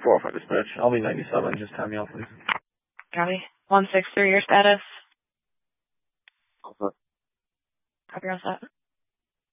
405 dispatch. I'll be 97. Just time me out, please. Copy. 163, your status. Okay. Copy, all set.